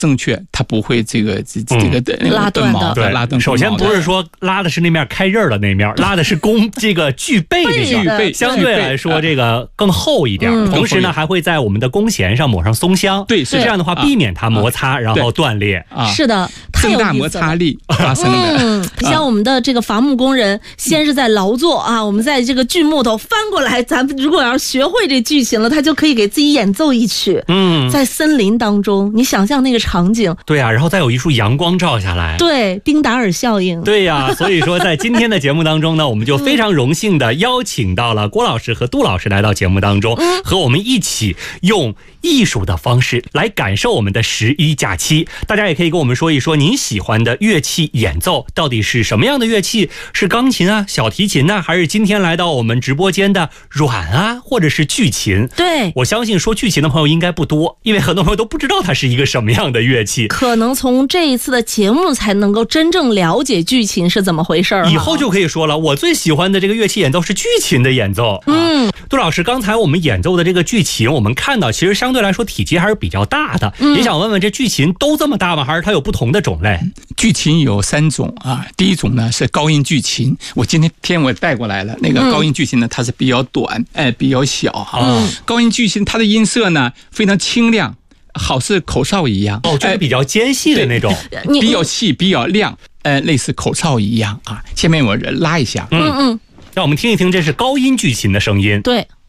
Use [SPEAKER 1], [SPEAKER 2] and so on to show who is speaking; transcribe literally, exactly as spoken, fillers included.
[SPEAKER 1] 正确，它不会这个这这个的、
[SPEAKER 2] 嗯、拉断的。
[SPEAKER 3] 对，
[SPEAKER 1] 拉断。
[SPEAKER 3] 首先不是说拉的是那面开刃的那面，拉的是弓这个具备这个，相对来说这个更厚一点。嗯、同时呢，还会在我们的弓弦上抹上松香。
[SPEAKER 1] 对，是
[SPEAKER 3] 这样的话避免它摩擦，啊、然后断裂。
[SPEAKER 2] 啊、是的，
[SPEAKER 1] 增大摩擦力发生的。
[SPEAKER 2] 嗯，像我们的这个伐木工人，先是在劳作啊，我们在这个锯木头翻过来，咱们如果要学会这锯琴了，他就可以给自己演奏一曲。嗯，在森林当中，你想象那个场景。
[SPEAKER 3] 对啊，然后再有一束阳光照下来。
[SPEAKER 2] 对，丁达尔效应。
[SPEAKER 3] 对呀、啊，所以说在今天的节目当中呢，我们就非常荣幸的邀请到了郭老师和杜老师来到节目当中，嗯、和我们一起用艺术的方式来感受我们的十一假期。大家也可以跟我们说一说您喜欢的乐器演奏到底是什么样的乐器，是钢琴啊、小提琴啊，还是今天来到我们直播间的阮啊，或者是巨琴。
[SPEAKER 2] 对，
[SPEAKER 3] 我相信说巨琴的朋友应该不多，因为很多朋友都不知道它是一个什么样的乐器，
[SPEAKER 2] 可能从这一次的节目才能够真正了解巨琴是怎么回事。
[SPEAKER 3] 以后就可以说了，我最喜欢的这个乐器演奏是巨琴的演奏。嗯，啊、杜老师，刚才我们演奏的这个巨琴，我们看到其实相对来说体积还是比较大的。嗯，也想问问，这巨琴都这么大吗？还是它有不同的种类？
[SPEAKER 1] 巨琴有三种啊，第一种呢是高音巨琴，我今天天我带过来了。那个高音巨琴呢，它是比较短，哎，比较小哈。嗯、高音巨琴它的音色呢非常清亮，好似口哨一样。
[SPEAKER 3] 哦，就是比较尖细的那种，
[SPEAKER 1] 哎、比较细，比较亮，呃，类似口哨一样啊。下面我拉一下，
[SPEAKER 3] 嗯嗯，让我们听一听，这是高音巨琴的声音。
[SPEAKER 2] 对。